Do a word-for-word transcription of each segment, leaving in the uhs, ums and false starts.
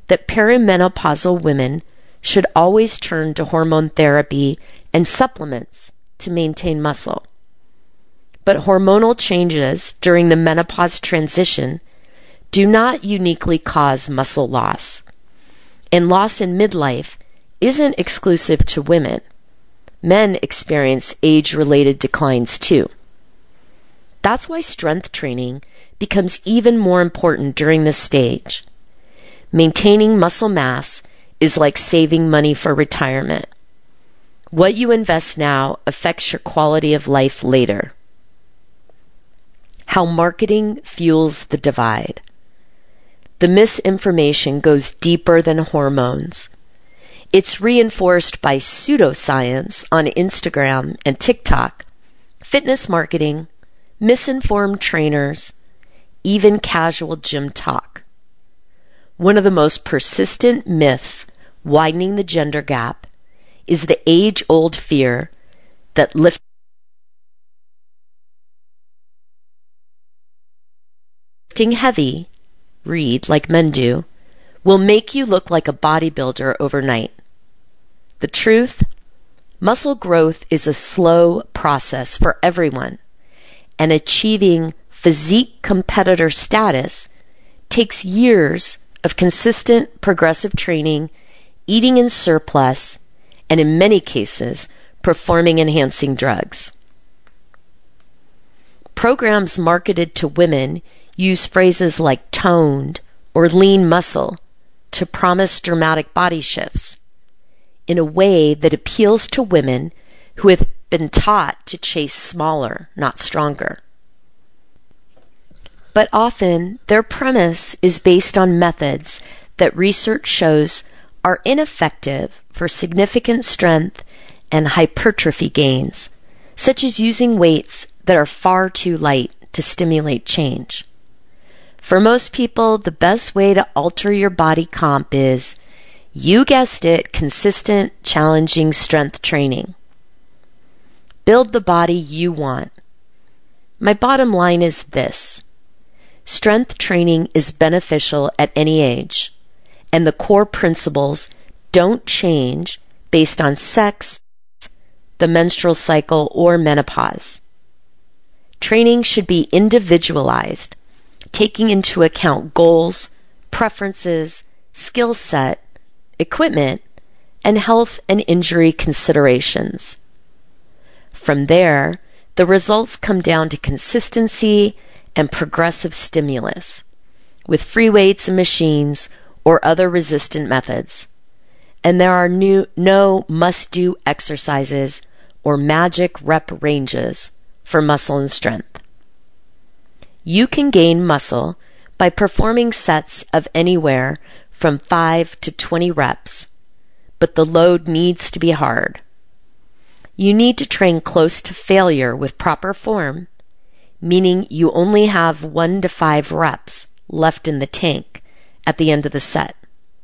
that perimenopausal women should always turn to hormone therapy and supplements to maintain muscle. But hormonal changes during the menopause transition do not uniquely cause muscle loss, and loss in midlife isn't exclusive to women. Men experience age-related declines too. That's why strength training becomes even more important during this stage. Maintaining muscle mass is like saving money for retirement. What you invest now affects your quality of life later. How marketing fuels the divide. The misinformation goes deeper than hormones. It's reinforced by pseudoscience on Instagram and TikTok, fitness marketing, misinformed trainers, even casual gym talk. One of the most persistent myths widening the gender gap is the age-old fear that lifting heavy, read like men do, will make you look like a bodybuilder overnight. The truth? Muscle growth is a slow process for everyone, and achieving physique competitor status takes years of consistent progressive training, eating in surplus, and in many cases, performing enhancing drugs. Programs marketed to women use phrases like toned or lean muscle to promise dramatic body shifts in a way that appeals to women who have been taught to chase smaller, not stronger. But often, their premise is based on methods that research shows are ineffective for significant strength and hypertrophy gains, such as using weights that are far too light to stimulate change. For most people, the best way to alter your body comp is, you guessed it, consistent, challenging strength training. Build the body you want. My bottom line is this. Strength training is beneficial at any age, and the core principles don't change based on sex, the menstrual cycle, or menopause. Training should be individualized, taking into account goals, preferences, skill set, equipment, and health and injury considerations. From there, the results come down to consistency and progressive stimulus, with free weights and machines or other resistant methods. And there are new, no must-do exercises or magic rep ranges for muscle and strength. You can gain muscle by performing sets of anywhere from five to twenty reps, but the load needs to be hard. You need to train close to failure with proper form, meaning you only have one to five reps left in the tank at the end of the set.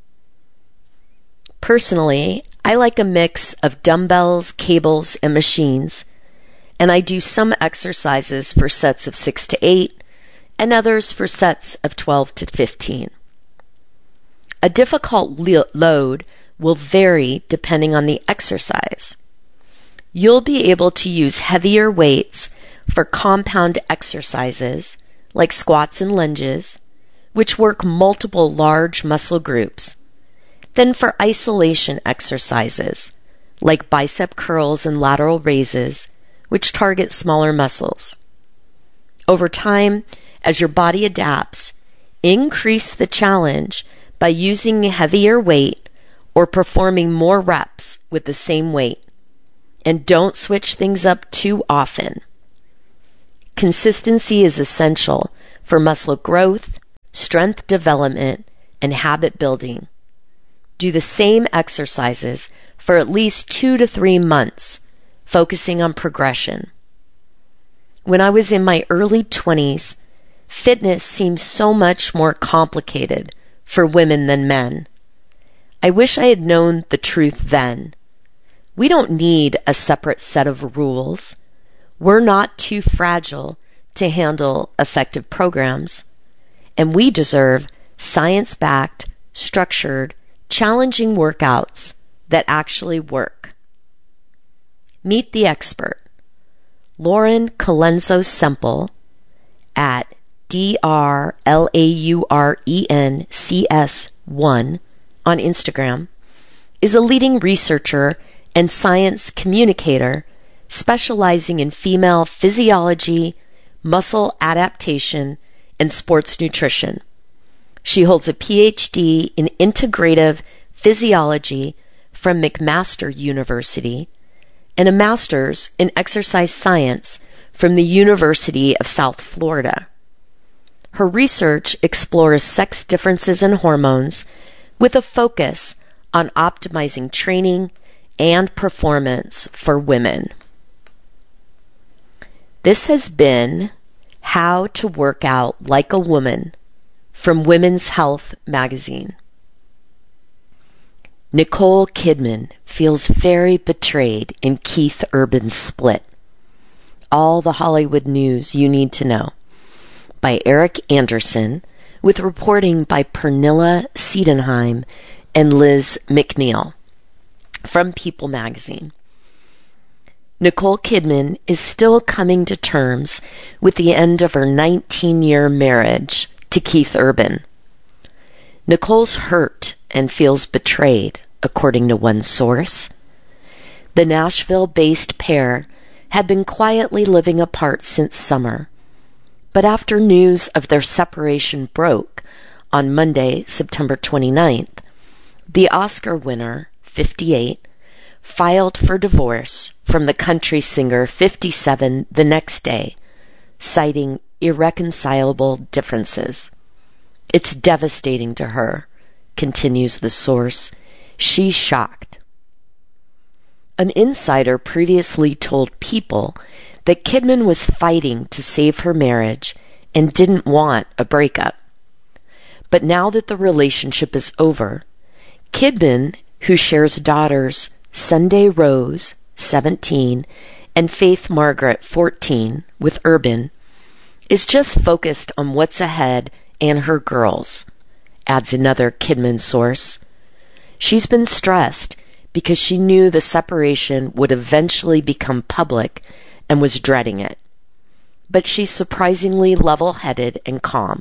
Personally, I like a mix of dumbbells, cables, and machines, and I do some exercises for sets of six to eight and others for sets of twelve to fifteen. A difficult le- load will vary depending on the exercise. You'll be able to use heavier weights for compound exercises like squats and lunges, which work multiple large muscle groups, than for isolation exercises like bicep curls and lateral raises, which target smaller muscles. Over time, as your body adapts, increase the challenge by using a heavier weight or performing more reps with the same weight. And don't switch things up too often. Consistency is essential for muscle growth, strength development, and habit building. Do the same exercises for at least two to three months, focusing on progression. When I was in my early twenties, fitness seemed so much more complicated for women than men. I wish I had known the truth then. We don't need a separate set of rules. We're not too fragile to handle effective programs, and we deserve science-backed, structured, challenging workouts that actually work. Meet the expert, Lauren Colenso Semple, at D R L A U R E N C S one on Instagram, is a leading researcher and science communicator specializing in female physiology, muscle adaptation, and sports nutrition. She holds a P H D in integrative physiology from McMaster University and a master's in exercise science from the University of South Florida. Her research explores sex differences in hormones with a focus on optimizing training and performance for women. This has been How to Work Out Like a Woman from Women's Health magazine. Nicole Kidman feels very betrayed in Keith Urban's split. All the Hollywood news you need to know, by Eric Anderson, with reporting by Pernilla Siedenheim and Liz McNeil from People magazine. Nicole Kidman is still coming to terms with the end of her nineteen-year marriage to Keith Urban. Nicole's hurt and feels betrayed, according to one source. The Nashville-based pair had been quietly living apart since summer, but after news of their separation broke on Monday, September twenty-ninth, the Oscar winner, fifty-eight, filed for divorce from the country singer, fifty-seven, the next day, citing irreconcilable differences. It's devastating to her, continues the source. She's shocked. An insider previously told People that Kidman was fighting to save her marriage and didn't want a breakup. But now that the relationship is over, Kidman, who shares daughters Sunday Rose, seventeen, and Faith Margaret, fourteen, with Urban, is just focused on what's ahead and her girls, adds another Kidman source. She's been stressed because she knew the separation would eventually become public and was dreading it. But she's surprisingly level-headed and calm.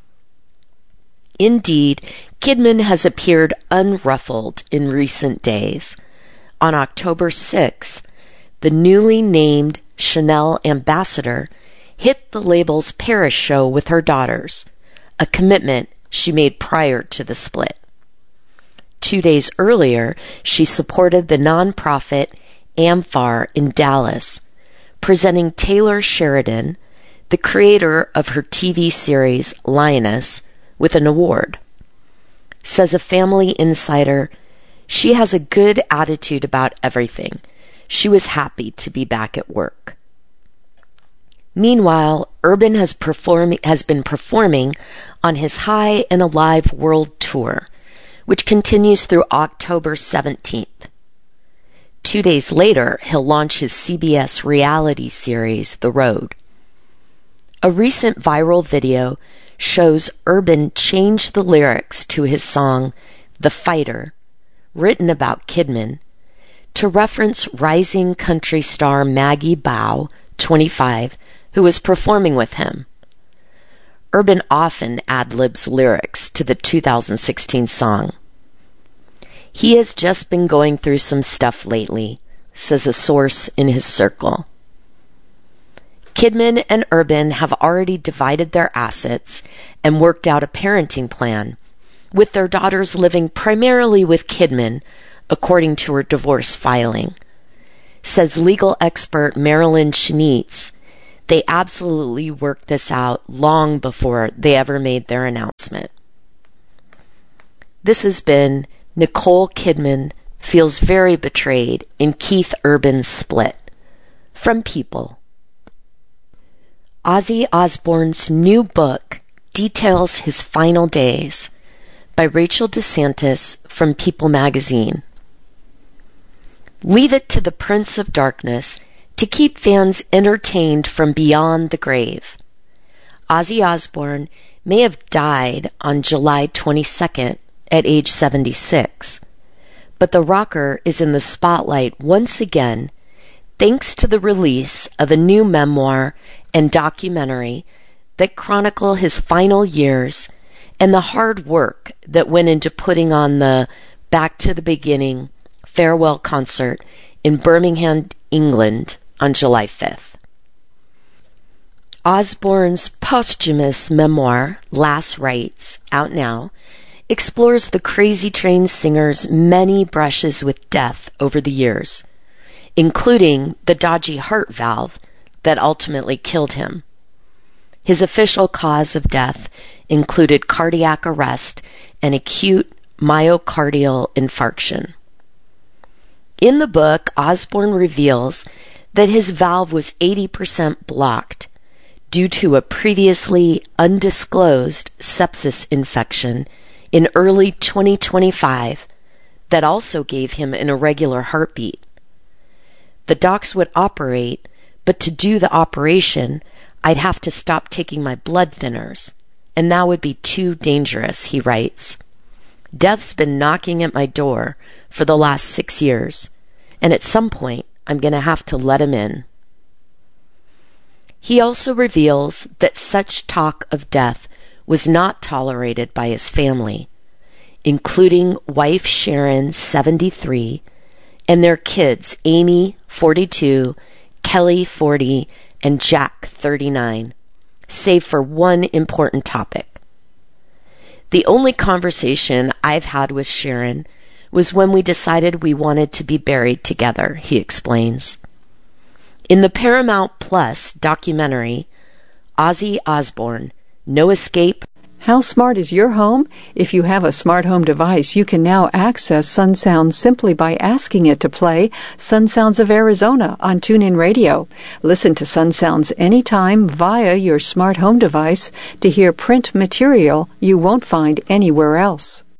Indeed, Kidman has appeared unruffled in recent days. On October sixth, the newly named Chanel ambassador hit the label's Paris show with her daughters, a commitment she made prior to the split. Two days earlier, she supported the nonprofit AMFAR in Dallas, presenting Taylor Sheridan, the creator of her T V series Lioness, with an award. Says a family insider, she has a good attitude about everything. She was happy to be back at work. Meanwhile, Urban has, perform- has been performing on his High and Alive World Tour, which continues through October seventeenth. Two days later, he'll launch his C B S reality series, The Road. A recent viral video shows Urban change the lyrics to his song, The Fighter, written about Kidman, to reference rising country star Maggie Bow, twenty-five, who was performing with him. Urban often ad-libs lyrics to the two thousand sixteen song. He has just been going through some stuff lately, says a source in his circle. Kidman and Urban have already divided their assets and worked out a parenting plan, with their daughters living primarily with Kidman, according to her divorce filing. Says legal expert Marilyn Schnitz, they absolutely worked this out long before they ever made their announcement. This has been Nicole Kidman Feels Very Betrayed in Keith Urban's Split, from People. Ozzy Osbourne's new book details his final days, by Rachel DeSantis from People magazine. Leave it to the Prince of Darkness to keep fans entertained from beyond the grave. Ozzy Osbourne may have died on July twenty-second at age seventy-six. But the rocker is in the spotlight once again thanks to the release of a new memoir and documentary that chronicle his final years and the hard work that went into putting on the Back to the Beginning farewell concert in Birmingham, England on July fifth. Osbourne's posthumous memoir, Last Rites, out now, explores the Crazy Train singer's many brushes with death over the years, including the dodgy heart valve that ultimately killed him. His official cause of death included cardiac arrest and acute myocardial infarction. In the book, Osbourne reveals that his valve was eighty percent blocked due to a previously undisclosed sepsis infection in early twenty twenty-five that also gave him an irregular heartbeat. The docs would operate, but to do the operation, I'd have to stop taking my blood thinners, and that would be too dangerous, he writes. Death's been knocking at my door for the last six years, and at some point, I'm going to have to let him in. He also reveals that such talk of death was not tolerated by his family, including wife Sharon, seventy-three, and their kids Amy, forty-two, Kelly, forty, and Jack, thirty-nine, save for one important topic. The only conversation I've had with Sharon was when we decided we wanted to be buried together, he explains. In the Paramount Plus documentary, Ozzy Osbourne, No Escape. How smart is your home? If you have a smart home device, you can now access Sun Sounds simply by asking it to play Sun Sounds of Arizona on TuneIn Radio. Listen to Sun Sounds anytime via your smart home device to hear print material you won't find anywhere else.